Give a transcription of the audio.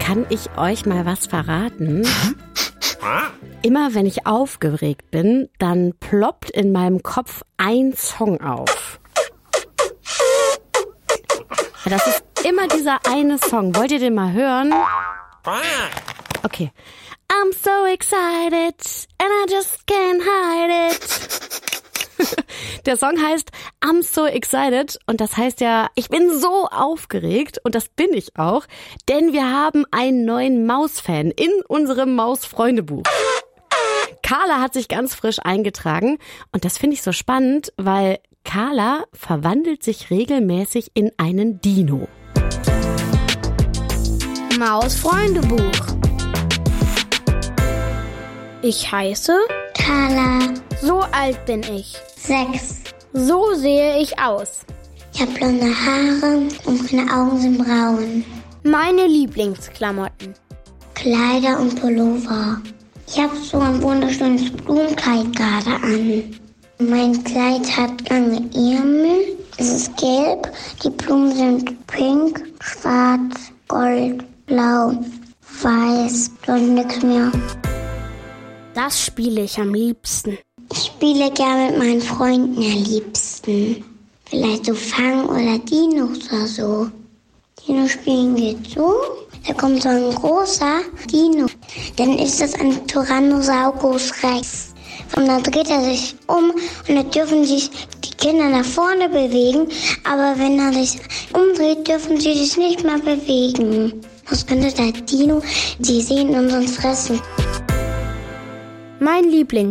kann ich euch mal was verraten? Immer wenn ich aufgeregt bin, dann ploppt in meinem Kopf ein Song auf. Ja, das ist immer dieser eine Song. Wollt ihr den mal hören? Okay. I'm so excited and I just can't hide it. Der Song heißt I'm so excited und das heißt ja, ich bin so aufgeregt und das bin ich auch, denn wir haben einen neuen Maus-Fan in unserem Maus-Freunde-Buch. Carla hat sich ganz frisch eingetragen und das finde ich so spannend, weil Carla verwandelt sich regelmäßig in einen Dino. Maus-Freunde-Buch. Ich heiße Carla. So alt bin ich. 6. So sehe ich aus. Ich habe blonde Haare und meine Augen sind braun. Meine Lieblingsklamotten. Kleider und Pullover. Ich habe so ein wunderschönes Blumenkleid gerade an. Mein Kleid hat lange Ärmel. Es ist gelb. Die Blumen sind pink, schwarz, gold, blau, weiß. Sonst nichts mehr. Das spiele ich am liebsten. Ich spiele gerne mit meinen Freunden am liebsten. Vielleicht so Fang oder Dinos oder so. Dino spielen geht so. Da kommt so ein großer Dino. Dann ist das ein Tyrannosaurus Rex. Und dann dreht er sich um und dann dürfen sich die Kinder nach vorne bewegen. Aber wenn er sich umdreht, dürfen sie sich nicht mehr bewegen. Was könnte der Dino? Sie sehen uns fressen. Mein Lieblings